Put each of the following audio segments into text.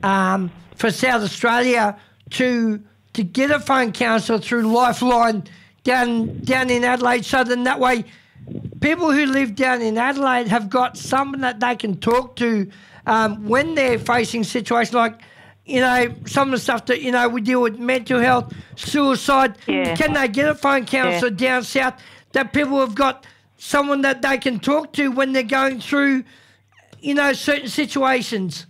for South Australia to get a phone counsellor through Lifeline down in Adelaide, so then that way people who live down in Adelaide have got someone that they can talk to when they're facing situations like, some of the stuff that, we deal with, mental health, suicide. Yeah. Can they get a phone counsellor down south that people have got someone that they can talk to when they're going through, certain situations?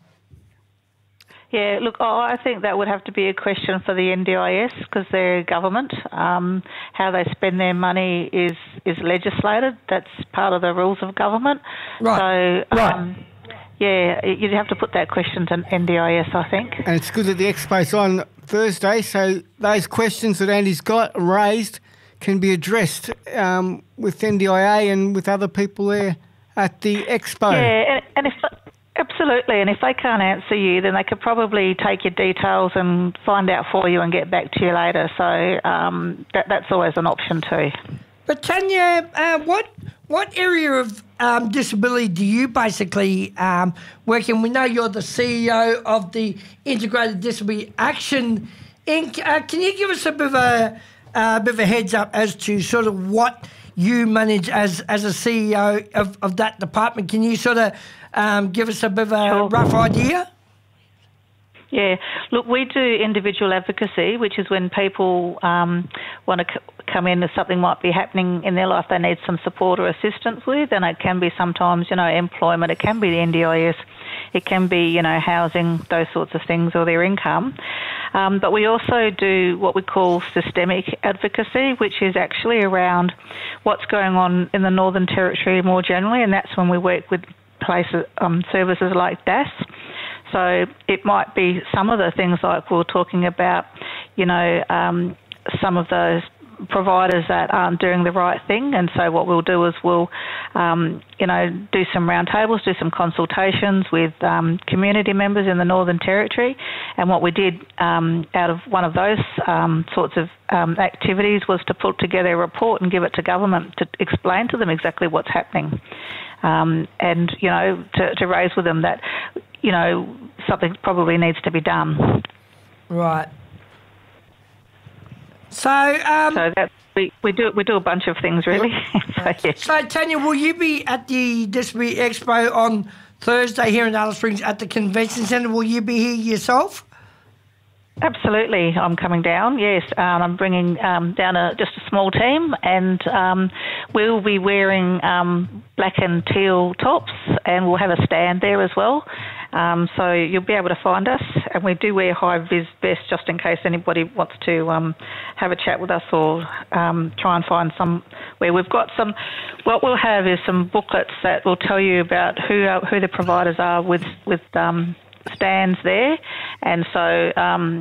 Yeah, look, I think that would have to be a question for the NDIS because they're government. How they spend their money is legislated. That's part of the rules of government. Right. So, right. Yeah, you'd have to put that question to NDIS, I think. And it's good that the expo's on Thursday, so those questions that Andy's got raised can be addressed with NDIA and with other people there at the expo. Yeah, and if... Absolutely, and if they can't answer you, then they could probably take your details and find out for you and get back to you later. So that's always an option too. But Tanya, what area of disability do you basically work in? We know you're the CEO of the Integrated Disability Action Inc. Can you give us a bit of a heads up as to sort of what you manage as a CEO of that department? Can you sort of give us a bit of a rough idea? Yeah. Look, we do individual advocacy, which is when people want to come in if something might be happening in their life they need some support or assistance with, and it can be sometimes, employment, it can be the NDIS, it can be, housing, those sorts of things, or their income. But we also do what we call systemic advocacy, which is actually around what's going on in the Northern Territory more generally, and that's when we work with places, services like DAS. So it might be some of the things like we were talking about, some of those providers that aren't doing the right thing, and so what we'll do is we'll, do some roundtables, do some consultations with community members in the Northern Territory, and what we did out of one of those sorts of activities was to put together a report and give it to government to explain to them exactly what's happening, and, to raise with them that, something probably needs to be done. Right. So that's, we do a bunch of things really. So Tanya, will you be at the Disability Expo on Thursday here in Alice Springs at the Convention Centre? Will you be here yourself? Absolutely, I'm coming down. Yes, I'm bringing down just a small team, and we'll be wearing black and teal tops, and we'll have a stand there as well. So you'll be able to find us, and we do wear high-vis vests just in case anybody wants to have a chat with us or try and find some where we've got some. What we'll have is some booklets that will tell you about who the providers are with stands there, and so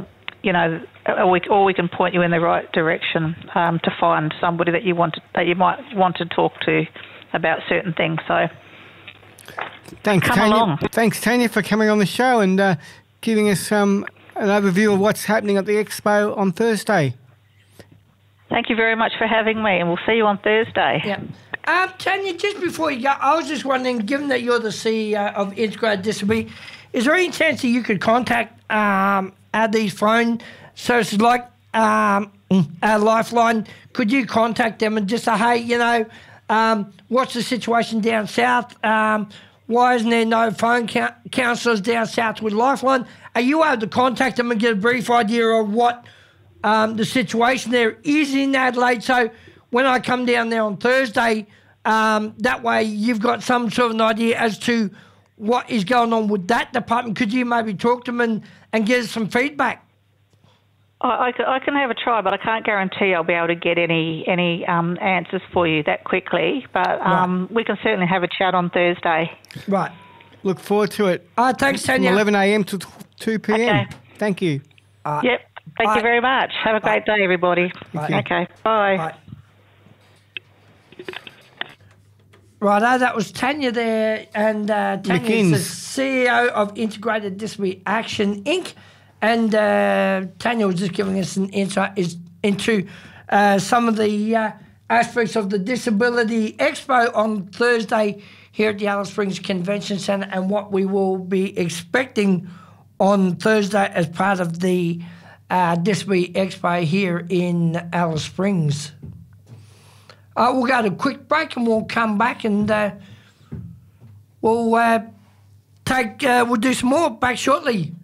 or we can point you in the right direction to find somebody that you might want to talk to about certain things. So. Thanks, Come Tanya. along. Thanks, Tanya, for coming on the show and giving us an overview of what's happening at the Expo on Thursday. Thank you very much for having me, and we'll see you on Thursday. Yeah. Tanya, just before you go, I was just wondering, given that you're the CEO of Integrated Disability, is there any chance that you could contact these phone services like Lifeline? Could you contact them and just say, hey, what's the situation down south? Why isn't there no phone counsellors down south with Lifeline? Are you able to contact them and get a brief idea of what the situation there is in Adelaide? So when I come down there on Thursday, that way you've got some sort of an idea as to what is going on with that department. Could you maybe talk to them and get us some feedback? I can have a try, but I can't guarantee I'll be able to get any answers for you that quickly. But we can certainly have a chat on Thursday. Right. Look forward to it. Thanks, Tanya. From 11 a.m. to 2 p.m. Okay. Thank you. Yep. Thank you very much. Have a great day, everybody. Okay. Bye. Bye. Righto, that was Tanya there, and Tanya is the CEO of Integrated Disability Action Inc. And Tanya was just giving us an insight into some of the aspects of the Disability Expo on Thursday here at the Alice Springs Convention Centre and what we will be expecting on Thursday as part of the Disability Expo here in Alice Springs. We'll go to a quick break and we'll come back and we'll do some more back shortly.